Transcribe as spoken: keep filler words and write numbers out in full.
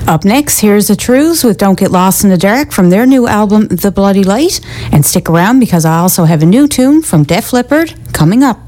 Up next, here's the Trues with Don't Get Lost in the Dark from their new album, The Bloody Light. And stick around because I also have a new tune from Def Leppard coming up.